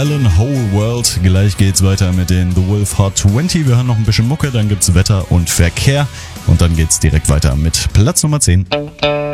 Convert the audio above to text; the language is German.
Allen, Whole World. Gleich geht's weiter mit den The Wolf Hot 20. Wir hören noch ein bisschen Mucke, dann gibt's Wetter und Verkehr und dann geht's direkt weiter mit Platz Nummer 10.